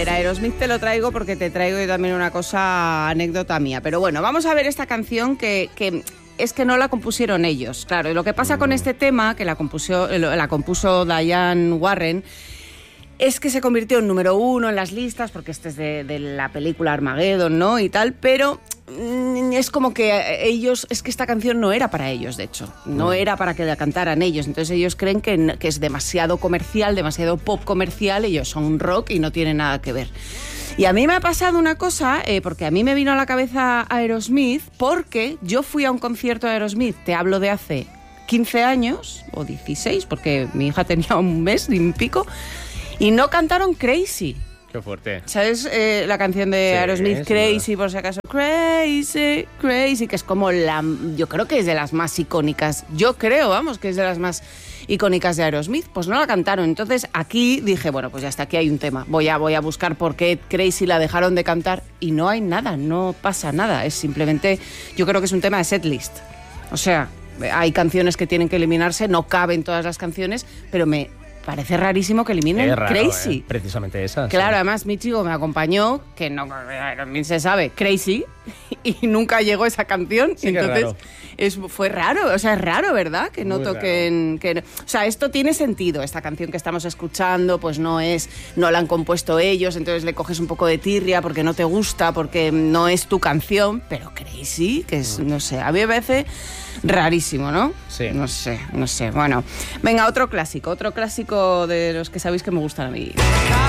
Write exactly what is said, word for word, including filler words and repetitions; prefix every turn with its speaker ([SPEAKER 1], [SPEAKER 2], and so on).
[SPEAKER 1] ver, Aerosmith te lo traigo porque te traigo yo también una cosa, anécdota mía. Pero bueno, vamos a ver esta canción que... que es que no la compusieron ellos. Claro, y lo que pasa con este tema, que la compuso, la compuso Diane Warren, es que se convirtió en número uno en las listas, porque este es de, de la película Armageddon, ¿no? Y tal, pero mm, es como que ellos... Es que esta canción no era para ellos, de hecho. No era para que la cantaran ellos. Entonces ellos creen que, que es demasiado comercial, demasiado pop comercial. Ellos son rock y no tienen nada que ver. Y a mí me ha pasado una cosa, eh, porque a mí me vino a la cabeza Aerosmith, porque yo fui a un concierto de Aerosmith, te hablo de hace quince años, o dieciséis, porque mi hija tenía un mes y un pico, y no cantaron Crazy.
[SPEAKER 2] Qué fuerte.
[SPEAKER 1] ¿Sabes eh, la canción de
[SPEAKER 2] Sí,
[SPEAKER 1] Aerosmith, Crazy,
[SPEAKER 2] verdad.
[SPEAKER 1] por si acaso? Crazy, Crazy, que es como la... Yo creo que es de las más icónicas. Yo creo, vamos, que es de las más icónicas de Aerosmith. Pues no la cantaron. Entonces aquí dije, bueno, pues ya está, aquí hay un tema. Voy a, voy a buscar por qué Crazy la dejaron de cantar. Y no hay nada, no pasa nada. Es simplemente... Yo creo que es un tema de setlist. O sea, hay canciones que tienen que eliminarse, no caben todas las canciones, pero me... Parece rarísimo que eliminen
[SPEAKER 2] Es raro,
[SPEAKER 1] Crazy.
[SPEAKER 2] eh, precisamente esa.
[SPEAKER 1] Claro,
[SPEAKER 2] sí.
[SPEAKER 1] además mi chico me acompañó, que no también se sabe, Crazy, y nunca llegó esa canción.
[SPEAKER 2] Sí, que
[SPEAKER 1] entonces
[SPEAKER 2] raro.
[SPEAKER 1] Es, fue raro, o sea, es raro, ¿verdad? Que no
[SPEAKER 2] Muy
[SPEAKER 1] toquen... Que, o sea, esto tiene sentido, esta canción que estamos escuchando, pues no es, no la han compuesto ellos, entonces le coges un poco de tirria porque no te gusta, porque no es tu canción, pero Crazy, que es, no sé, a mí me parece rarísimo, ¿no?
[SPEAKER 2] Sí.
[SPEAKER 1] No sé, no sé, bueno. Venga, otro clásico, otro clásico de los que sabéis que me gustan a mí.